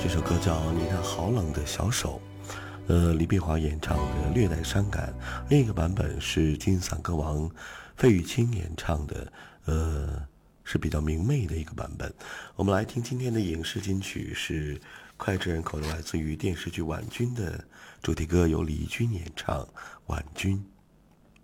这首歌叫《你那好冷的小手》，李碧华演唱的略带伤感，另一个版本是金嗓歌王费玉清演唱的，是比较明媚的一个版本。我们来听今天的影视金曲，是脍炙人口的，来自于电视剧《婉君》的主题歌，由李筠演唱《婉君》。